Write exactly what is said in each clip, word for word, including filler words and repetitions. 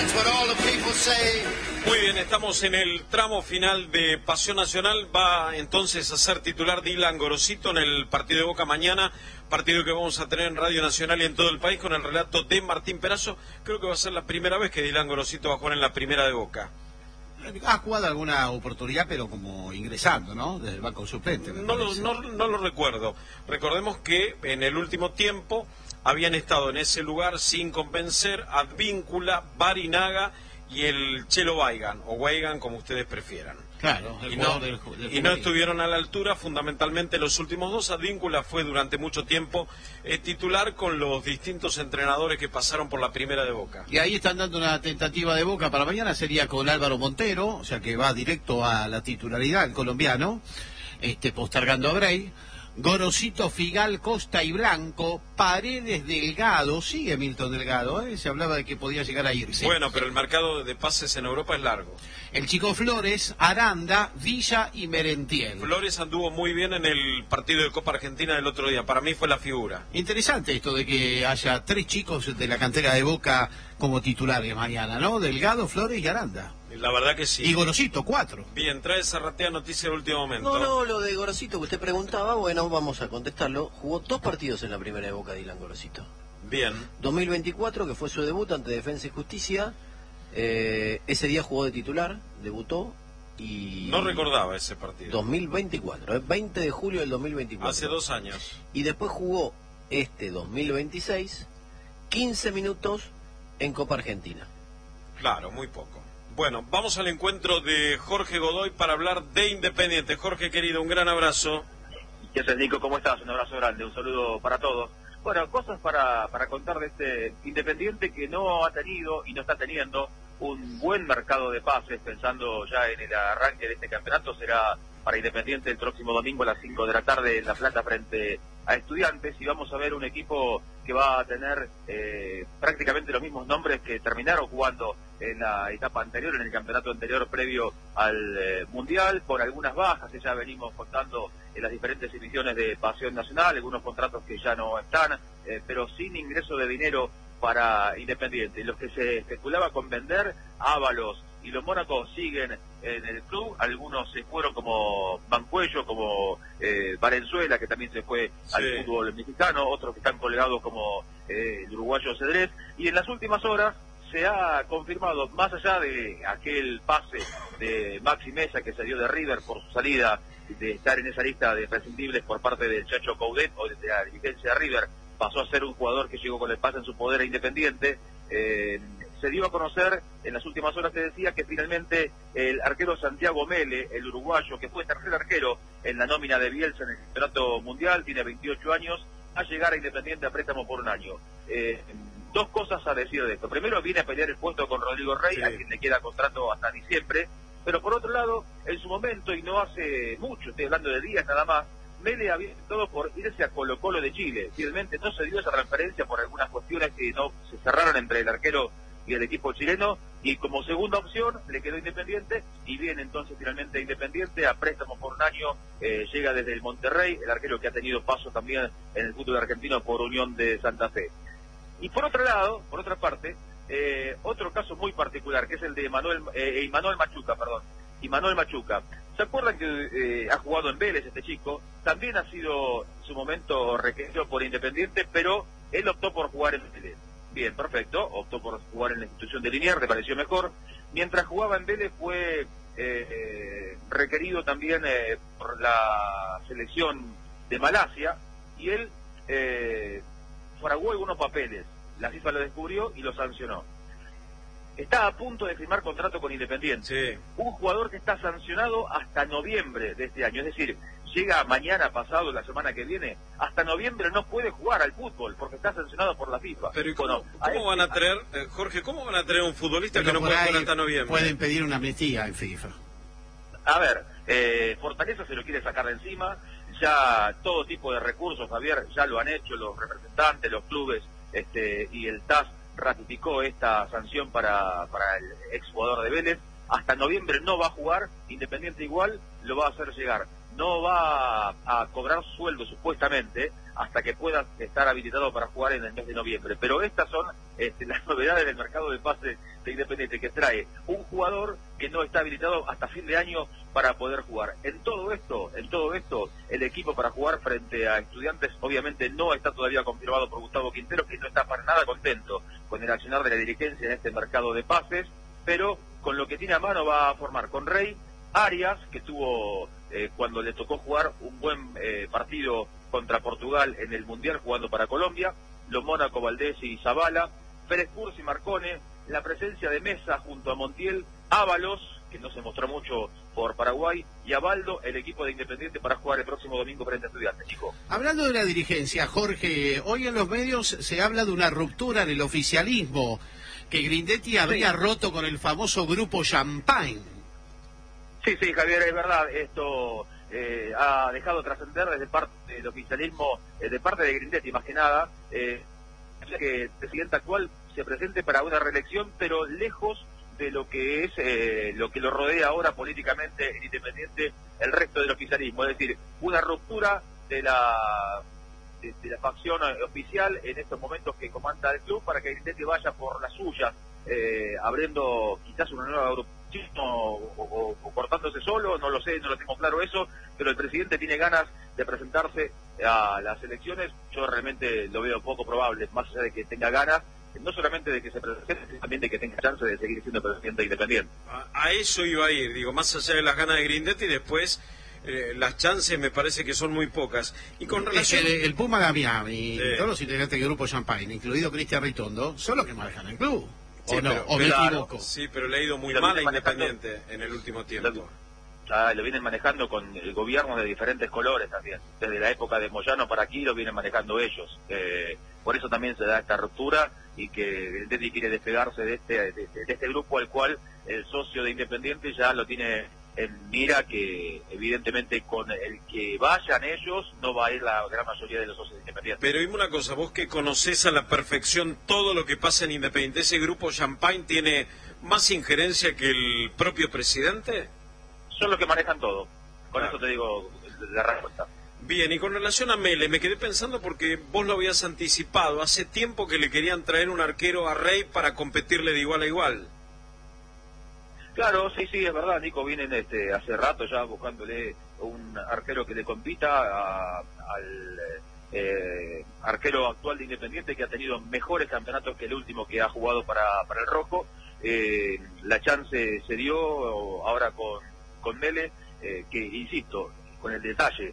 It's what all the people say. Muy bien, estamos en el tramo final de Pasión Nacional. Va entonces a ser titular Dylan Gorosito en el partido de Boca mañana, partido que vamos a tener en Radio Nacional y en todo el país con el relato de Martín Perazo. Creo que va a ser la primera vez que Dylan Gorosito va a jugar en la primera de Boca. Ha jugado alguna oportunidad, pero como ingresando, ¿no? Desde el banco suplente. No lo, no, no lo recuerdo. Recordemos que en el último tiempo habían estado en ese lugar sin convencer Advíncula, Barinaga y el Chelo Weigand, o Weigand como ustedes prefieran. Claro, el y no, del, del y no estuvieron a la altura, fundamentalmente los últimos dos. Advíncula fue durante mucho tiempo eh, titular con los distintos entrenadores que pasaron por la primera de Boca. Y ahí están dando una tentativa de Boca para mañana, sería con Álvaro Montero, o sea que va directo a la titularidad, el colombiano, este postergando a Bray. Gorosito, Figal, Costa y Blanco, Paredes, Delgado, sigue Milton Delgado, ¿eh? Se hablaba de que podía llegar a irse. Bueno, pero el mercado de pases en Europa es largo. El Chico Flores, Aranda, Villa y Merentiel. Flores anduvo muy bien en el partido de Copa Argentina del otro día, para mí fue la figura. Interesante esto de que haya tres chicos de la cantera de Boca como titulares mañana, ¿no? Delgado, Flores y Aranda. La verdad que sí. Y Gorosito, cuatro. Bien, trae Zarratea noticia del último momento. No, no, lo de Gorosito que usted preguntaba, bueno, vamos a contestarlo. Jugó dos partidos en la primera de Boca, Dylan Gorosito. Bien. dos mil veinticuatro, que fue su debut ante Defensa y Justicia. Eh, ese día jugó de titular, debutó y... No recordaba ese partido. dos mil veinticuatro, eh, veinte de julio del dos mil veinticuatro. Hace dos años. Y después jugó este dos mil veintiséis, quince minutos en Copa Argentina. Claro, muy poco. Bueno, vamos al encuentro de Jorge Godoy para hablar de Independiente. Jorge, querido, un gran abrazo. ¿Qué haces, Nico? ¿Cómo estás? Un abrazo grande, un saludo para todos. Bueno, cosas para, para contar de este Independiente que no ha tenido y no está teniendo un buen mercado de pases, pensando ya en el arranque de este campeonato. Será para Independiente el próximo domingo a las cinco de la tarde en La Plata frente a Estudiantes, y vamos a ver un equipo que va a tener eh, prácticamente los mismos nombres que terminaron jugando en la etapa anterior, en el campeonato anterior previo al eh, Mundial, por algunas bajas que ya venimos contando en las diferentes ediciones de Pasión Nacional, algunos contratos que ya no están, eh, pero sin ingreso de dinero para Independiente. Los que se especulaba con vender, Ábalos y los Mónacos siguen en el club, algunos se fueron como Mancuello, como eh, Valenzuela, que también se fue sí. al fútbol mexicano, otros que están colgados como eh, el uruguayo Cedrés, y en las últimas horas se ha confirmado, más allá de aquel pase de Maxi Mesa que se dio de River por su salida, de estar en esa lista de prescindibles por parte del Chacho Coudet o de la dirigencia de River, pasó a ser un jugador que llegó con el pase en su poder a Independiente. eh, se dio a conocer en las últimas horas, se decía que finalmente el arquero Santiago Mele, el uruguayo, que fue tercer arquero en la nómina de Bielsa en el campeonato mundial, tiene veintiocho años, a llegar a Independiente a préstamo por un año. Eh, dos cosas a decir de esto. Primero, viene a pelear el puesto con Rodrigo Rey, sí. a quien le queda contrato hasta diciembre, pero por otro lado, en su momento, y no hace mucho, estoy hablando de días nada más, Mele había todo por irse a Colo Colo de Chile. Finalmente no se dio esa referencia por algunas cuestiones que no se cerraron entre el arquero y el equipo chileno, y como segunda opción le quedó Independiente, y viene entonces finalmente Independiente a préstamo por un año. Eh, llega desde el Monterrey, el arquero que ha tenido paso también en el fútbol argentino por Unión de Santa Fe. Y por otro lado, por otra parte, eh, otro caso muy particular, que es el de Manuel, eh, Imanol Machuca, perdón, Imanol Machuca. ¿Se acuerdan que eh, ha jugado en Vélez este chico? También ha sido en su momento requerido por Independiente, pero él optó por jugar en Vélez. Bien, perfecto, optó por jugar en la institución de Liniers, le pareció mejor. Mientras jugaba en Vélez fue eh, requerido también eh, por la selección de Malasia, y él eh, fraguó algunos papeles. La FIFA lo descubrió y lo sancionó. Está a punto de firmar contrato con Independiente. Sí. Un jugador que está sancionado hasta noviembre de este año, es decir, llega mañana, pasado, la semana que viene, hasta noviembre no puede jugar al fútbol porque está sancionado por la FIFA. Pero ¿y cómo, bueno, ¿cómo este, van a traer, eh, Jorge, cómo van a traer un futbolista pero que no puede jugar hasta noviembre? Pueden pedir una amnistía en FIFA. A ver, eh, Fortaleza se lo quiere sacar de encima, ya todo tipo de recursos, Javier, ya lo han hecho los representantes, los clubes, este, y el T A S ratificó esta sanción para, para el exjugador de Vélez. Hasta noviembre no va a jugar, Independiente igual lo va a hacer llegar. no va a, a cobrar sueldo supuestamente hasta que pueda estar habilitado para jugar en el mes de noviembre. Pero estas son este, las novedades del mercado de pases de Independiente, que trae un jugador que no está habilitado hasta fin de año para poder jugar. En todo esto, en todo esto, el equipo para jugar frente a Estudiantes obviamente no está todavía confirmado por Gustavo Quintero, que no está para nada contento con el accionar de la dirigencia en este mercado de pases, pero con lo que tiene a mano va a formar con Rey, Arias, que tuvo eh, cuando le tocó jugar un buen eh, partido contra Portugal en el Mundial jugando para Colombia, los Mónaco, Valdés y Zavala, Pérez Cursi y Marcone, la presencia de Mesa junto a Montiel, Ábalos, que no se mostró mucho por Paraguay, y a Baldo, el equipo de Independiente para jugar el próximo domingo frente a Estudiantes, chico. Hablando de la dirigencia, Jorge, hoy en los medios se habla de una ruptura en el oficialismo, que Grindetti habría sí. roto con el famoso grupo Champagne. Sí, sí, Javier, es verdad, esto eh, ha dejado trascender desde parte del oficialismo, eh, de parte de Grindetti más que nada, eh, que el presidente actual se presente para una reelección, pero lejos de lo que es eh, lo que lo rodea ahora políticamente en Independiente el resto del oficialismo, es decir, una ruptura de la de, de la facción oficial en estos momentos que comanda el club para que Grindetti vaya por la suya, eh, abriendo quizás una nueva agrupación o, o, o cortándose solo, no lo sé, no lo tengo claro eso, pero el presidente tiene ganas de presentarse a las elecciones. Yo realmente lo veo poco probable, más allá de que tenga ganas, no solamente de que se presente, sino también de que tenga chance de seguir siendo presidente independiente. A, a eso iba a ir, digo, más allá de las ganas de Grindetti, y después eh, las chances me parece que son muy pocas. Y con relación... el, el Puma Damián y sí. todos los integrantes del grupo Champagne, incluido Cristian Ritondo, son los que manejan el club. Sí, ¿O no? Pero, ¿O me claro, equivoco? Sí, pero le ha ido muy lo mal a manejando, Independiente en el último tiempo. Ya lo vienen manejando con el gobierno de diferentes colores también. Desde la época de Moyano para aquí lo vienen manejando ellos. Eh, por eso también se da esta ruptura y que Grindetti quiere despegarse de este, de, de este grupo al cual el socio de Independiente ya lo tiene en mira, que evidentemente con el que vayan ellos no va a ir la gran mayoría de los socios de Independiente. Pero dime una cosa, vos que conocés a la perfección todo lo que pasa en Independiente, ¿ese grupo Champagne tiene más injerencia que el propio presidente? Son los que manejan todo, con claro. eso te digo la respuesta. Bien, y con relación a Mele, me quedé pensando porque vos lo habías anticipado, hace tiempo que le querían traer un arquero a Rey para competirle de igual a igual. Claro, sí, sí, es verdad, Nico, vienen este, hace rato ya buscándole un arquero que le compita a, al eh, arquero actual de Independiente, que ha tenido mejores campeonatos que el último que ha jugado para, para el Rojo. Eh, la chance se dio ahora con, con Mele, eh, que, insisto, con el detalle,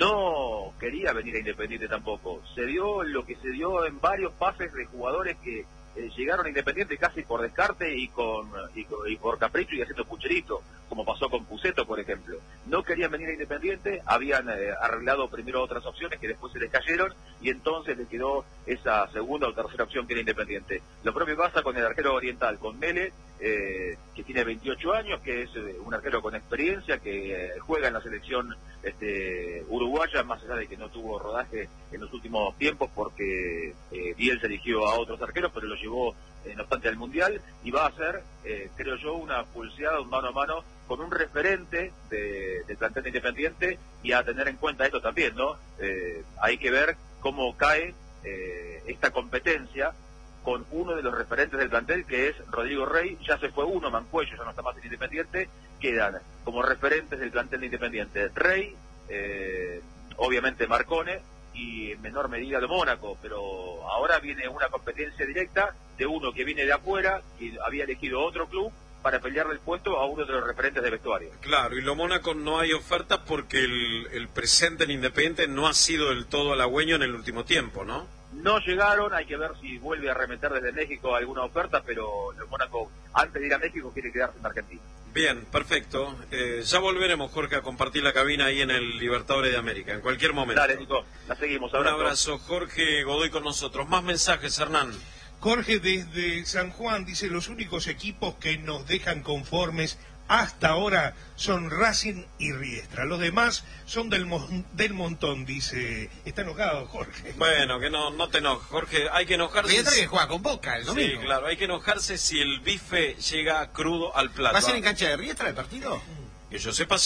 no quería venir a Independiente tampoco. Se dio lo que se dio en varios pases de jugadores que Eh, llegaron a Independiente casi por descarte y con, y, con, y por capricho y haciendo pucherito, como pasó con Puceto, por ejemplo. No querían venir a Independiente, habían eh, arreglado primero otras opciones que después se les cayeron y entonces les quedó esa segunda o tercera opción que era Independiente. Lo propio pasa con el arquero oriental, con Mele, eh, que tiene veintiocho años, que es eh, un arquero con experiencia, que eh, juega en la selección este, uruguaya, más allá de que no tuvo rodaje en los últimos tiempos porque eh, Biel se eligió a otros arqueros, pero lo llevó eh, no obstante al Mundial, y va a ser, eh, creo yo, una pulseada, un mano a mano con un referente de, de plantel de Independiente, y a tener en cuenta esto también, ¿no? Eh, hay que ver cómo cae eh, esta competencia con uno de los referentes del plantel, que es Rodrigo Rey. Ya se fue uno, Mancuello ya no está más en Independiente, quedan como referentes del plantel de Independiente Rey, eh, obviamente Marcone, y en menor medida de Mónaco, pero ahora viene una competencia directa de uno que viene de afuera, que había elegido otro club para pelearle el puesto a uno de los referentes de vestuario. Claro, y lo Mónaco no hay ofertas porque el, el presente en Independiente no ha sido del todo halagüeño en el último tiempo, ¿no? No llegaron, hay que ver si vuelve a remeter desde México alguna oferta, pero el Mónaco, antes de ir a México, quiere quedarse en Argentina. Bien, perfecto. Eh, ya volveremos, Jorge, a compartir la cabina ahí en el Libertadores de América, en cualquier momento. Dale, Nico, la seguimos. Abrazo. Un abrazo, Jorge Godoy con nosotros. Más mensajes, Hernán. Jorge desde San Juan dice: los únicos equipos que nos dejan conformes hasta ahora son Racing y Riestra. Los demás son del, mon del montón, dice. Está enojado, Jorge. Bueno, que no, no te enojes, Jorge. Hay que enojarse. Riestra si... que juega con Boca el domingo. Sí, claro. Hay que enojarse si el bife llega crudo al plato. ¿Va a ser en cancha de Riestra el partido? Que yo sepa, sí.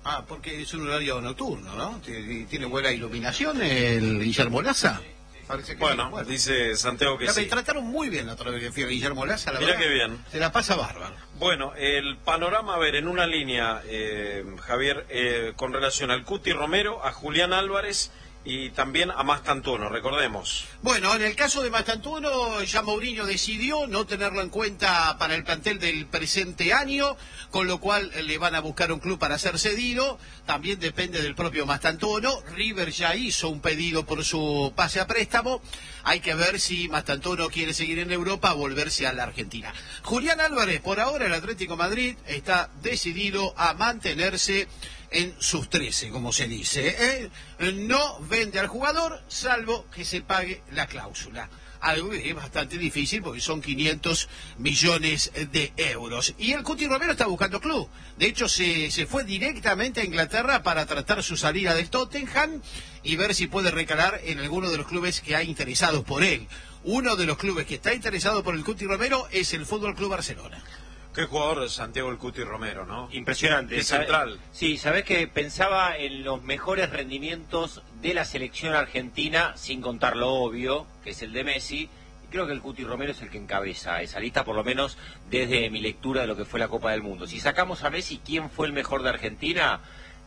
Ah, porque es un horario nocturno, ¿no? Tiene, tiene buena iluminación el Guillermo Laza. Parece que bueno, bueno, dice Santiago que la, sí. Me trataron muy bien la otra vez que fui a Guillermo Laza, la Mirá verdad. qué bien. Se la pasa bárbaro. Bueno, el panorama, a ver, en una línea, eh, Javier, eh, con relación al Cuti Romero, a Julián Álvarez y también a Mastantuono, recordemos. Bueno, en el caso de Mastantuono, ya Mourinho decidió no tenerlo en cuenta para el plantel del presente año, con lo cual le van a buscar un club para ser cedido. También depende del propio Mastantuono. River ya hizo un pedido por su pase a préstamo. Hay que ver si Mastantuono quiere seguir en Europa o volverse a la Argentina. Julián Álvarez, por ahora el Atlético de Madrid está decidido a mantenerse en sus trece, como se dice, ¿eh? No vende al jugador, salvo que se pague la cláusula. Algo que es bastante difícil porque son quinientos millones de euros. Y el Cuti Romero está buscando club. De hecho, se, se fue directamente a Inglaterra para tratar su salida del Tottenham y ver si puede recalar en alguno de los clubes que hay interesados por él. Uno de los clubes que está interesado por el Cuti Romero es el Fútbol Club Barcelona. Qué jugador es Santiago el Cuti Romero, ¿no? Impresionante. Qué central. Sí, sabés que pensaba en los mejores rendimientos de la selección argentina, sin contar lo obvio, que es el de Messi. Y creo que el Cuti Romero es el que encabeza esa lista, por lo menos desde mi lectura de lo que fue la Copa del Mundo. Si sacamos a Messi, ¿quién fue el mejor de Argentina?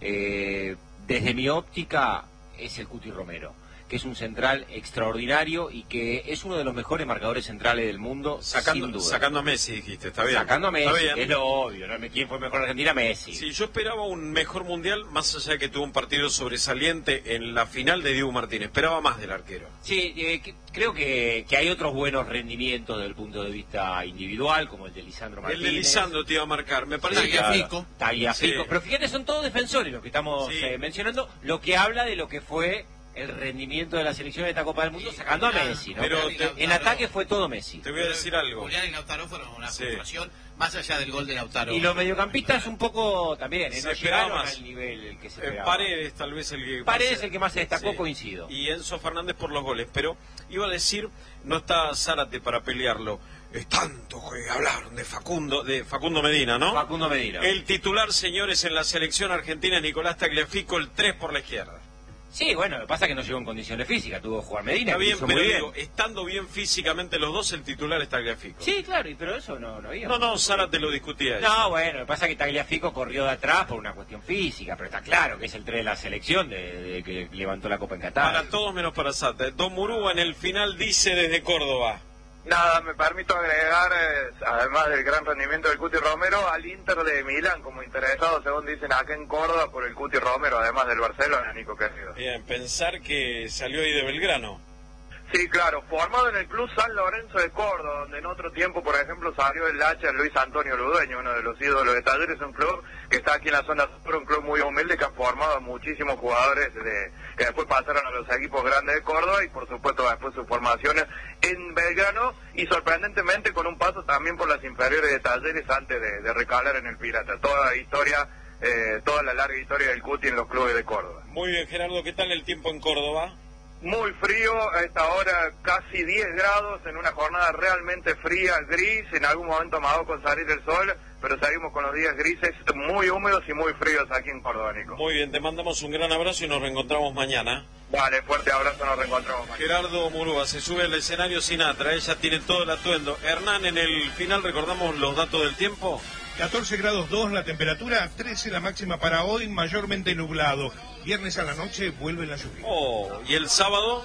Eh, desde mi óptica, es el Cuti Romero, que es un central extraordinario y que es uno de los mejores marcadores centrales del mundo, Sacando, sin duda. Sacando a Messi, dijiste, está bien. Sacando a Messi, Está bien. es lo obvio, ¿no? ¿Quién fue mejor en Argentina? Messi. Sí, yo esperaba un mejor mundial, más allá de que tuvo un partido sobresaliente en la final de Diego Martínez. Esperaba más del arquero. Sí, eh, que, creo que, que hay otros buenos rendimientos desde el punto de vista individual, como el de Lisandro Martínez. El de Lisandro te iba a marcar, me parece que... Tagliafico. Tagliafico. Sí. Pero fíjate, son todos defensores los que estamos Sí. eh, mencionando, lo que habla de lo que fue el rendimiento de la selección de esta Copa del Mundo, sacando a Messi, ¿no? Pero en ataque fue todo Messi. Te voy a decir algo. Julián y Lautaro fueron una Sí. frustración más allá del gol de Lautaro. Y los mediocampistas un poco también, ¿eh? Se No esperaba llegaron más. al nivel que se Eh, esperaba. Paredes tal vez el que... Paredes el que más se destacó, Sí. coincido. Y Enzo Fernández por los goles, pero iba a decir, no está Zárate para pelearlo. Es tanto que hablaron de Facundo, de Facundo Medina, ¿no? Facundo Medina. El titular, señores, en la selección argentina es Nicolás Tagliafico, el tres por la izquierda. Sí, bueno, lo que pasa es que no llegó en condiciones físicas, tuvo que jugar Medina, Está que bien, hizo pero muy bien. digo, estando bien físicamente los dos, el titular es Tagliafico. Sí, claro, y pero eso no, no había. No, no, Zárate lo discutía eso. No, bueno, lo que pasa es que Tagliafico corrió de atrás por una cuestión física, pero está claro que es el tres de la selección de, de que levantó la Copa en Qatar. Para todos menos para Zárate. Don Murúa en el final dice desde Córdoba. Nada, me permito agregar, eh, además del gran rendimiento del Cuti Romero, al Inter de Milán como interesado, según dicen acá en Córdoba, por el Cuti Romero, además del Barcelona, Nico querido. Bien, pensar que salió ahí de Belgrano. Sí, claro, formado en el Club San Lorenzo de Córdoba, donde en otro tiempo, por ejemplo, salió el hacha Luis Antonio Ludueño, uno de los ídolos de Talleres, un club que está aquí en la zona sur, un club muy humilde que ha formado a muchísimos jugadores de, que después pasaron a los equipos grandes de Córdoba y por supuesto después sus formaciones en Belgrano y sorprendentemente con un paso también por las inferiores de Talleres antes de, de recalar en el Pirata. Toda la historia, eh, toda la larga historia del Cuti en los clubes de Córdoba. Muy bien, Gerardo, ¿qué tal el tiempo en Córdoba? Muy frío, a esta hora casi diez grados, en una jornada realmente fría, gris, en algún momento amado con salir el sol, pero seguimos con los días grises, muy húmedos y muy fríos aquí en Córdoba, Nico. Muy bien, te mandamos un gran abrazo y nos reencontramos mañana. Vale, fuerte abrazo, nos reencontramos mañana. Gerardo Murúa, se sube al escenario Sinatra, ella tiene todo el atuendo. Hernán, en el final, ¿recordamos los datos del tiempo? catorce grados dos la temperatura, trece la máxima para hoy, mayormente nublado. Viernes a la noche vuelve la lluvia. Oh, ¿y el sábado?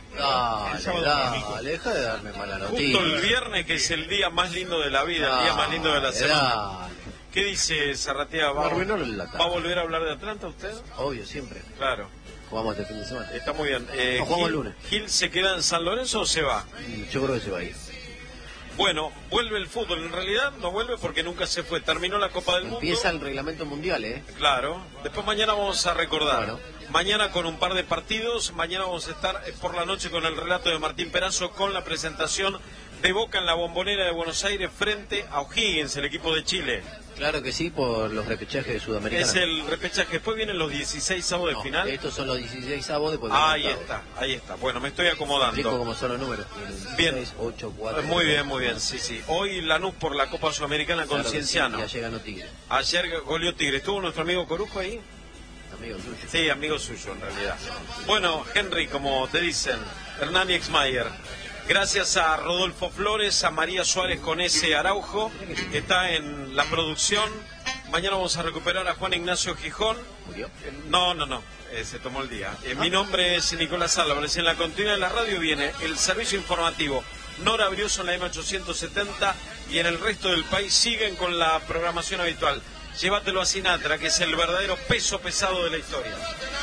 Dale, El sábado dale, domingo. deja de darme mala noticia. Justo el viernes, que es el día más lindo de la vida, el día más lindo de la Dale, semana. dale. ¿Qué dice Zarratea? ¿Va, Me arruinó la tarde. ¿Va a volver a hablar de Atlanta usted? Obvio, siempre. Claro, Jugamos este fin de semana. está muy bien. Eh, No, jugamos el Gil- lunes. ¿Gil se queda en San Lorenzo o se va? Y yo creo que se va a ir. Bueno, vuelve el fútbol. En realidad no vuelve porque nunca se fue. Terminó la Copa del Empieza Mundo. el reglamento mundial, ¿eh? Claro. Después mañana vamos a recordar. Bueno. Mañana con un par de partidos. Mañana vamos a estar eh, por la noche con el relato de Martín Perazo con la presentación de Boca en la Bombonera de Buenos Aires frente a O'Higgins, el equipo de Chile. Claro que sí, por los repechajes de Sudamericana. Es el repechaje. Después vienen los dieciséis avos de No, final. estos son los dieciséis avos después Ah, viene ahí el octavo. está, ahí está. Bueno, me estoy Rico acomodando. como son los números. Bien. dieciséis, ocho, cuatro. Muy bien, muy bien, sí, sí. Hoy Lanús por la Copa Sudamericana con Claro que sí, Cienciano. ya llegan los Tigres. Ayer goleó Tigre. ¿Estuvo nuestro amigo Corujo ahí? amigo suyo. Sí, amigo suyo en realidad. Bueno, Henry, como te dicen, Hernán Exmayer. Gracias a Rodolfo Flores, a María Suárez con ese Araujo, que está en la producción. Mañana vamos a recuperar a Juan Ignacio Gijón. ¿Murió? No, no, no, eh, se tomó el día. Eh, mi nombre es Nicolás Álvarez. En la continuidad de la radio viene el servicio informativo Nora Brioso en la M ochocientos setenta y en el resto del país siguen con la programación habitual. Llévatelo a Sinatra, que es el verdadero peso pesado de la historia.